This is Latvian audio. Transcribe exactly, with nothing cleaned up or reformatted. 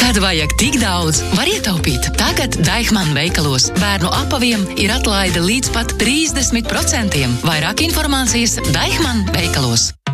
Kad vajag tik daudz, var ietaupīt. Tagad Deichmann veikalos bērnu apaviem ir atlaide līdz pat trīsdesmit procentiem. Vairāk informācijas Deichmann veikalos.